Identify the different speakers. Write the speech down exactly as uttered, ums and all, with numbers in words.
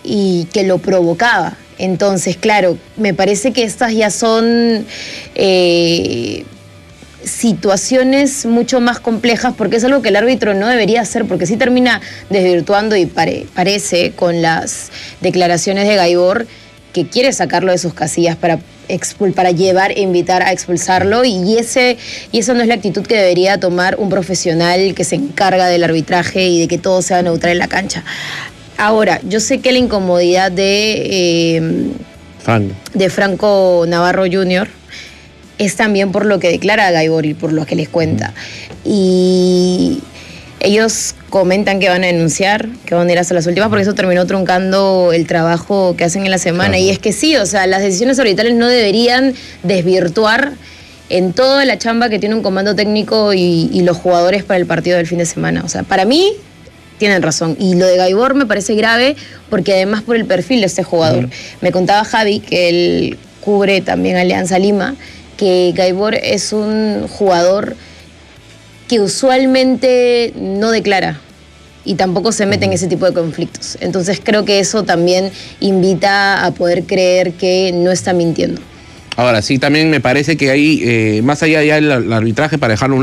Speaker 1: y que lo provocaba. Entonces, claro, me parece que estas ya son eh, situaciones mucho más complejas, porque es algo que el árbitro no debería hacer, porque sí termina desvirtuando y pare, parece con las declaraciones de Gaibor que quiere sacarlo de sus casillas para expul para llevar e invitar a expulsarlo, y ese y esa no es la actitud que debería tomar un profesional que se encarga del arbitraje y de que todo sea neutral en la cancha. Ahora, yo sé que la incomodidad de, eh,
Speaker 2: Franco.
Speaker 1: de Franco Navarro junior es también por lo que declara Gaibor y por lo que les cuenta. Y ellos comentan que van a denunciar, que van a ir hasta las últimas, porque eso terminó truncando el trabajo que hacen en la semana. Claro. Y es que sí, o sea, las decisiones arbitrales no deberían desvirtuar en toda la chamba que tiene un comando técnico y, y los jugadores para el partido del fin de semana. O sea, para mí tienen razón. Y lo de Gaibor me parece grave porque además por el perfil de este jugador. Uh-huh. Me contaba Javi, que él cubre también Alianza Lima, que Gaibor es un jugador que usualmente no declara y tampoco se mete en ese tipo de conflictos. Entonces creo que eso también invita a poder creer que no está mintiendo.
Speaker 2: Ahora, sí, también me parece que ahí, eh, más allá ya del arbitraje, para dejarlo un